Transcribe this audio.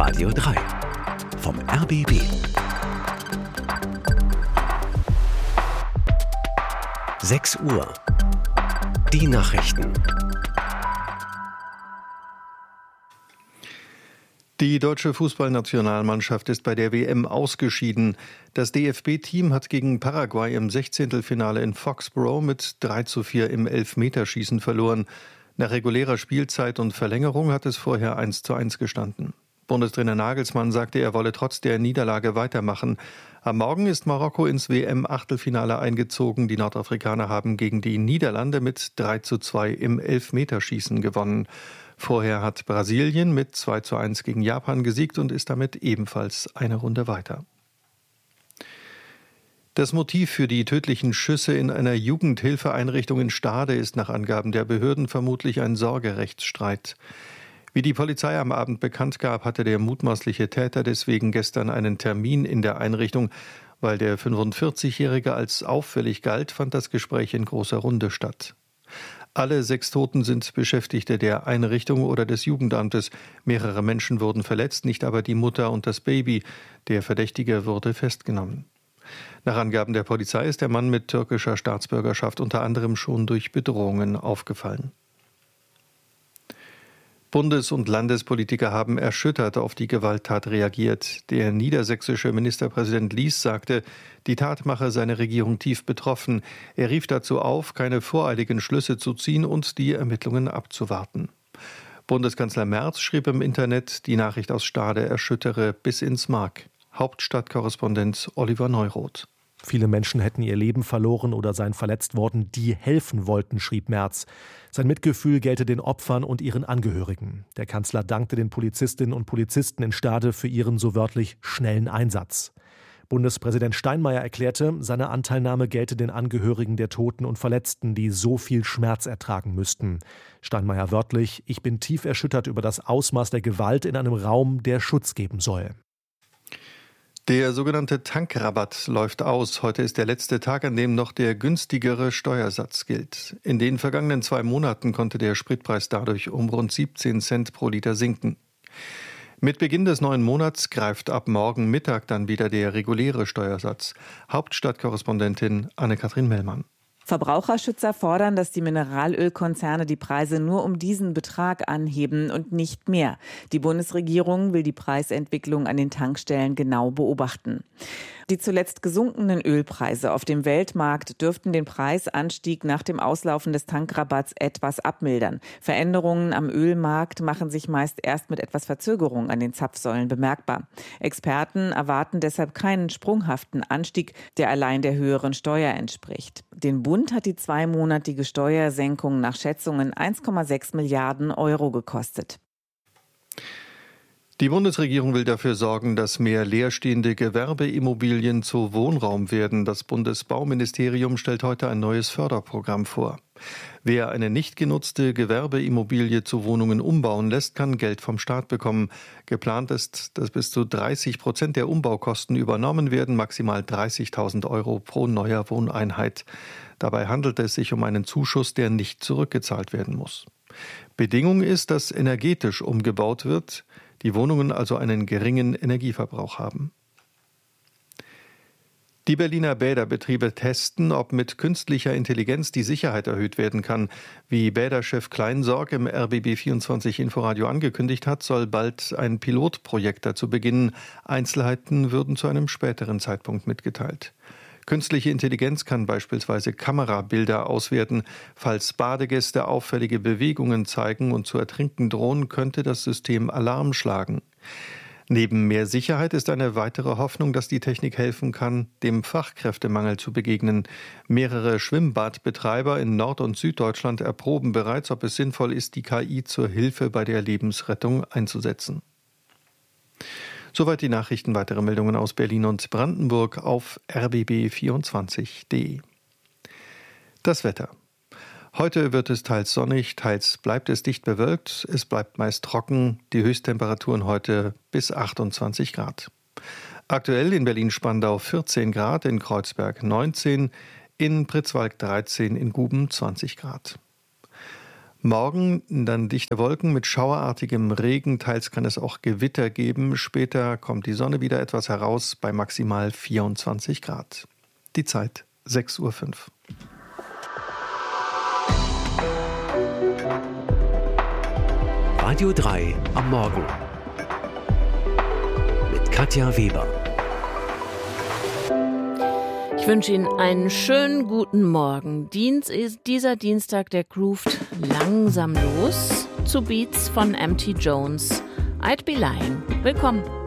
Radio 3 vom RBB. Sechs Uhr. Die Nachrichten. Die deutsche Fußballnationalmannschaft ist bei der WM ausgeschieden. Das DFB-Team hat gegen Paraguay im 16. in Foxborough mit 3:4 im Elfmeterschießen verloren. Nach regulärer Spielzeit und Verlängerung hat es vorher 1:1 gestanden. Bundestrainer Nagelsmann sagte, er wolle trotz der Niederlage weitermachen. Am Morgen ist Marokko ins WM-Achtelfinale eingezogen. Die Nordafrikaner haben gegen die Niederlande mit 3:2 im Elfmeterschießen gewonnen. Vorher hat Brasilien mit 2:1 gegen Japan gesiegt und ist damit ebenfalls eine Runde weiter. Das Motiv für die tödlichen Schüsse in einer Jugendhilfeeinrichtung in Stade ist nach Angaben der Behörden vermutlich ein Sorgerechtsstreit. Wie die Polizei am Abend bekannt gab, hatte der mutmaßliche Täter deswegen gestern einen Termin in der Einrichtung. Weil der 45-Jährige als auffällig galt, fand das Gespräch in großer Runde statt. Alle 6 Toten sind Beschäftigte der Einrichtung oder des Jugendamtes. Mehrere Menschen wurden verletzt, nicht aber die Mutter und das Baby. Der Verdächtige wurde festgenommen. Nach Angaben der Polizei ist der Mann mit türkischer Staatsbürgerschaft unter anderem schon durch Bedrohungen aufgefallen. Bundes- und Landespolitiker haben erschüttert auf die Gewalttat reagiert. Der niedersächsische Ministerpräsident Lies sagte, die Tat mache seine Regierung tief betroffen. Er rief dazu auf, keine voreiligen Schlüsse zu ziehen und die Ermittlungen abzuwarten. Bundeskanzler Merz schrieb im Internet, die Nachricht aus Stade erschüttere bis ins Mark. Hauptstadtkorrespondent Oliver Neuroth. Viele Menschen hätten ihr Leben verloren oder seien verletzt worden, die helfen wollten, schrieb Merz. Sein Mitgefühl gelte den Opfern und ihren Angehörigen. Der Kanzler dankte den Polizistinnen und Polizisten in Stade für ihren so wörtlich schnellen Einsatz. Bundespräsident Steinmeier erklärte, seine Anteilnahme gelte den Angehörigen der Toten und Verletzten, die so viel Schmerz ertragen müssten. Steinmeier wörtlich: Ich bin tief erschüttert über das Ausmaß der Gewalt in einem Raum, der Schutz geben soll. Der sogenannte Tankrabatt läuft aus. Heute ist der letzte Tag, an dem noch der günstigere Steuersatz gilt. In den vergangenen 2 Monaten konnte der Spritpreis dadurch um rund 17 Cent pro Liter sinken. Mit Beginn des neuen Monats greift ab morgen Mittag dann wieder der reguläre Steuersatz. Hauptstadtkorrespondentin Anne-Kathrin Mellmann. Verbraucherschützer fordern, dass die Mineralölkonzerne die Preise nur um diesen Betrag anheben und nicht mehr. Die Bundesregierung will die Preisentwicklung an den Tankstellen genau beobachten. Die zuletzt gesunkenen Ölpreise auf dem Weltmarkt dürften den Preisanstieg nach dem Auslaufen des Tankrabatts etwas abmildern. Veränderungen am Ölmarkt machen sich meist erst mit etwas Verzögerung an den Zapfsäulen bemerkbar. Experten erwarten deshalb keinen sprunghaften Anstieg, der allein der höheren Steuer entspricht. Den Bund hat die 2-monatige Steuersenkung nach Schätzungen 1,6 Milliarden Euro gekostet. Die Bundesregierung will dafür sorgen, dass mehr leerstehende Gewerbeimmobilien zu Wohnraum werden. Das Bundesbauministerium stellt heute ein neues Förderprogramm vor. Wer eine nicht genutzte Gewerbeimmobilie zu Wohnungen umbauen lässt, kann Geld vom Staat bekommen. Geplant ist, dass bis zu 30% der Umbaukosten übernommen werden, maximal 30.000 Euro pro neuer Wohneinheit. Dabei handelt es sich um einen Zuschuss, der nicht zurückgezahlt werden muss. Bedingung ist, dass energetisch umgebaut wird, die Wohnungen also einen geringen Energieverbrauch haben. Die Berliner Bäderbetriebe testen, ob mit künstlicher Intelligenz die Sicherheit erhöht werden kann. Wie Bäderchef Kleinsorg im RBB24 Inforadio angekündigt hat, soll bald ein Pilotprojekt dazu beginnen. Einzelheiten würden zu einem späteren Zeitpunkt mitgeteilt. Künstliche Intelligenz kann beispielsweise Kamerabilder auswerten. Falls Badegäste auffällige Bewegungen zeigen und zu ertrinken drohen, könnte das System Alarm schlagen. Neben mehr Sicherheit ist eine weitere Hoffnung, dass die Technik helfen kann, dem Fachkräftemangel zu begegnen. Mehrere Schwimmbadbetreiber in Nord- und Süddeutschland erproben bereits, ob es sinnvoll ist, die KI zur Hilfe bei der Lebensrettung einzusetzen. Soweit die Nachrichten. Weitere Meldungen aus Berlin und Brandenburg auf rbb24.de. Das Wetter. Heute wird es teils sonnig, teils bleibt es dicht bewölkt. Es bleibt meist trocken. Die Höchsttemperaturen heute bis 28 Grad. Aktuell in Berlin-Spandau 14 Grad, in Kreuzberg 19, in Pritzwalk 13, in Guben 20 Grad. Morgen dann dichte Wolken mit schauerartigem Regen, teils kann es auch Gewitter geben. Später kommt die Sonne wieder etwas heraus bei maximal 24 Grad. Die Zeit 6:05 Uhr. Radio 3 am Morgen mit Katja Weber. Ich wünsche Ihnen einen schönen guten Morgen. Dieser Dienstag, der groovt langsam los zu Beats von MT Jones. I'd Be Lying. Willkommen.